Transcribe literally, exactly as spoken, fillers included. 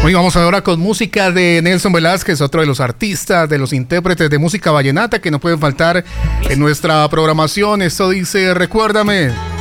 Hoy vamos ahora con música de Nelson Velázquez, otro de los artistas, de los intérpretes de música vallenata que no pueden faltar en nuestra programación. Esto dice Recuérdame.